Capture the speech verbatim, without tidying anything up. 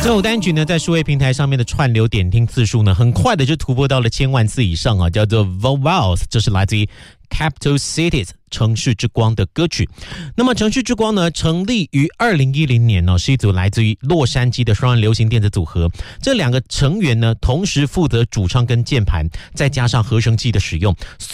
这首单曲呢，在数位平台上面的串流点听次数呢，很快的就突破到了千万次以上啊，叫做 Vowels， 这是来自于 Capital Cities 城市之光的歌曲。那么城市之光呢，成立于二零一零年呢，是一组来自于洛杉矶的双人流行电子组合。这两个成员呢，同时负责主唱跟键盘，再加上合成器的使用。